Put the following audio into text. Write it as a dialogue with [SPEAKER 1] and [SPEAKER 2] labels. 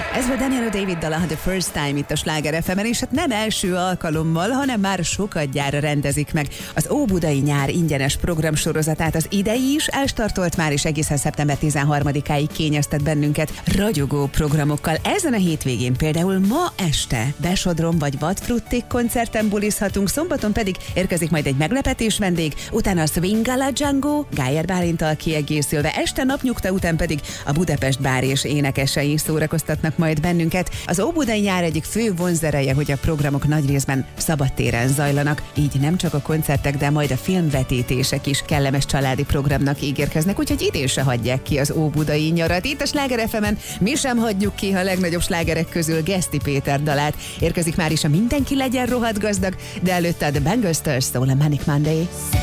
[SPEAKER 1] Ez volt Daniel David dala, The First Time itt a Sláger FM-en, és hát nem első alkalommal, hanem már sokadjára rendezik meg az Óbudai Nyár ingyenes programsorozatát. Az idei is elstartolt már, és egészen szeptember 13-áig kényeztet bennünket ragyogó programokkal. Ezen a hétvégén például ma este Besodron vagy Vadfruttik koncerten bulizhatunk, szombaton pedig érkezik majd egy meglepetés vendég, utána a Swingala Django, Gájer Bálinttal kiegészülve, este napnyugta után pedig a Budapest bár és énekesei szórakoztatnak majd bennünket. Az Óbudai Nyár egyik fő vonzereje, hogy a programok nagy részben szabadtéren zajlanak, így nem csak a koncertek, de majd a filmvetítések is kellemes családi programnak ígérkeznek, úgyhogy idén se hagyják ki az óbudai nyarat. Itt a Sláger FM-en mi sem hagyjuk ki a legnagyobb slágerek közül Geszti Péter dalát. Érkezik már is a Mindenki legyen rohadt gazdag, de előtte a The Bangles-től szól a Manic Monday.